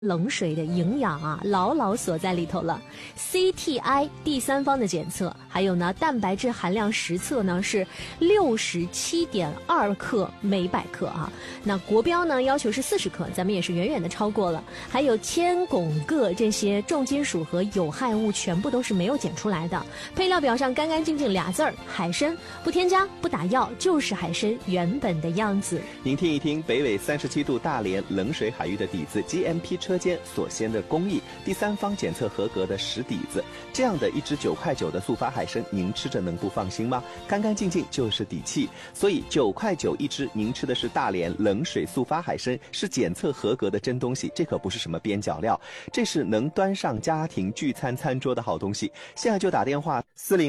冷水的营养啊，牢牢锁在里头了。CTI 第三方的检测，还有呢，蛋白质含量实测呢是67.2克每100克啊。那国标呢要求是40克，咱们也是远远的超过了。还有铅、汞、铬这些重金属和有害物全部都是没有检出来的。配料表上干干净净俩字儿，海参，不添加不打药，就是海参原本的样子。 您听一听北纬37度大连冷水海域的底子 GMP 车间所先的工艺，第三方检测合格的实底子，这样的一只9块9的速发海参，您吃着能不放心吗？干干净净就是底气。所以9块9一只，您吃的是大连冷水速发海参，是检测合格的真东西，这可不是什么边角料，这是能端上家庭聚餐餐桌的好东西。现在就打电话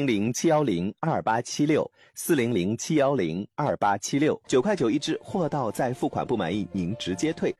400-710-2876，400-710-2876，9块9一只，货到再付款不满意您直接退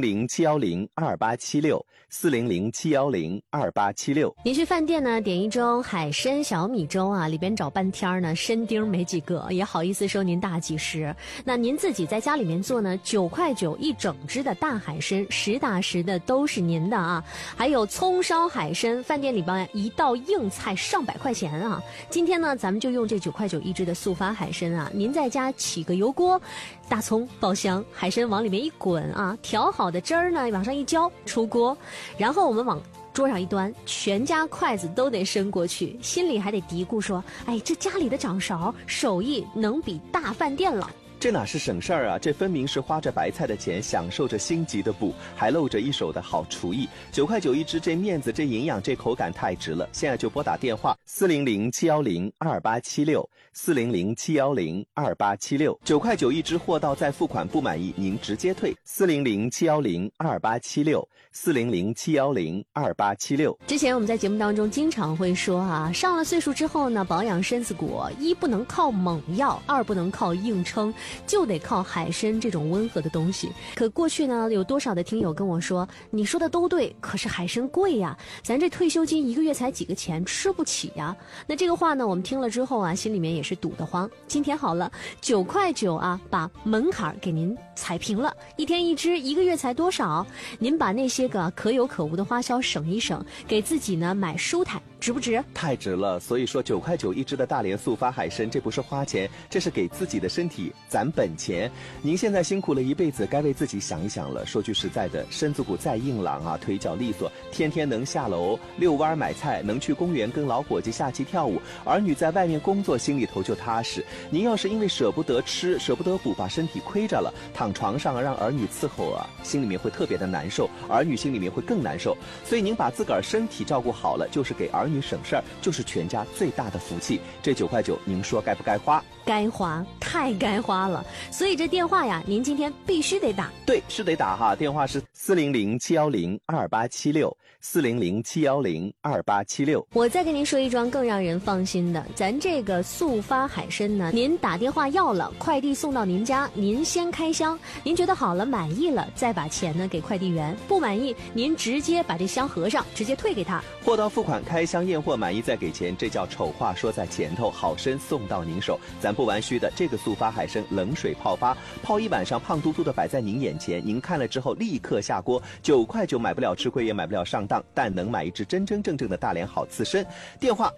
，400-710-2876，400-710-2876。 您去饭店呢，点一盅海参小米粥啊，里边找半天呢，参丁没几个，也好意思收您大几十。那您自己在家里面做呢，9块9一整只的大海参，实打实的都是您的啊。还有葱烧海参，饭店里边一道硬菜上百块钱啊。今天呢，咱们就用这9块9一只的速发海参啊，您在家起个油锅，大葱爆香，海参往里面一滚啊，调好的汁儿呢往上一浇，出锅，然后我们往桌上一端，全家筷子都得伸过去，心里还得嘀咕说，哎，这家里的掌勺手艺能比大饭店了。 这哪是省事儿啊，这分明是花着白菜的钱，享受着星级的补，还露着一手的好厨艺。9块9一只，这面子，这营养，这口感太值了。现在就拨打电话400-710-2876，400-710-2876，9块9一只，货到再付款不满意您直接退，400-710-2876，400-710-2876。 之前我们在节目当中经常会说啊，上了岁数之后呢，保养身子骨，一不能靠猛药，二不能靠硬撑，就得靠海参这种温和的东西。可过去呢，有多少的听友跟我说，你说的都对，可是海参贵呀，咱这退休金1个月才几个钱，吃不起呀。那这个话呢，我们听了之后啊，心里面也是堵得慌。今天好了，9块9啊，把门槛给您踩平了，1天1只，1个月才多少？您把那些个可有可无的花销省一省，给自己呢买舒坦，值不值？ 太值了。所以说9块9一只的大连速发海参，这不是花钱，这是给自己的身体攒本钱。您现在辛苦了一辈子，该为自己想一想了。说句实在的，身子骨再硬朗啊，腿脚利索，天天能下楼遛弯买菜，能去公园跟老伙计下棋跳舞，儿女在外面工作，心里头就踏实。您要是因为舍不得吃舍不得补，把身体亏着了，躺床上让儿女伺候啊，心里面会特别的难受，儿女心里面会更难受。所以您把自个儿身体照顾好了，就是给儿女省事儿，就是全家最大的福气。这9块9您说该不该花？ 该花，太该花了。所以这电话呀，您今天必须得打。 对，是得打哈，电话是400-710-2876，400-710-2876。 我再跟您说一桩更让人放心的，咱这个速发海参呢，您打电话要了，快递送到您家，您先开箱，您觉得好了满意了，再把钱呢给快递员，不满意您直接把这箱合上，直接退给他。 货到付款，开箱验货，满意再给钱，这叫丑话说在前头，好参送到您手。咱不玩虚的，这个速发海参冷水泡发，泡一晚上，胖嘟嘟的摆在您眼前，您看了之后立刻下锅。9块9买不了吃亏，也买不了上当，但能买一只真真正正的大连好刺参。电话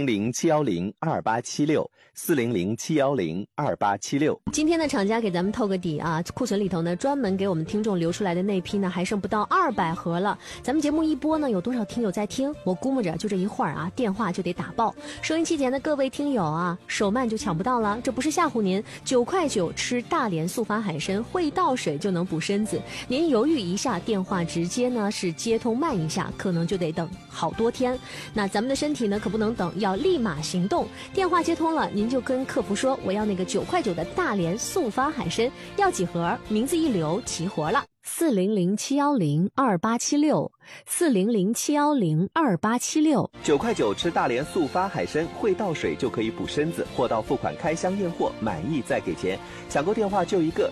400-710-2876，400-710-2876。 今天的厂家给咱们透个底啊，库存里头呢专门给我们听众留出来的那批呢还剩不到200盒了。咱们节目一播呢，有多少听友在听？我估摸着就这一会儿啊，电话就得打爆。收音机前的各位听友啊，手慢就抢不到了，这不是吓唬您。9块9吃大连速发海参，会倒水就能补身子。您犹豫一下，电话直接呢是接通慢一下，可能就得等好多天。那咱们的身体呢可不能等，要立马行动。电话接通了，您就跟客服说，我要那个9块9的大连速发海参，要几盒？名字一留，齐活了。400-710-2876，400-710-2876。 9块9吃大连速发海参，会倒水就可以补身子，货到付款，开箱验货，满意再给钱。抢购电话就一个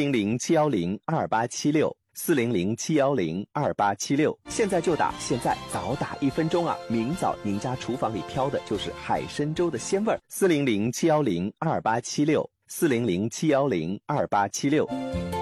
，400-710-2876，400-710-2876。现在就打，现在早打1分钟啊，明早您家厨房里飘的就是海参粥的鲜味儿。400-710-2876，400-710-2876。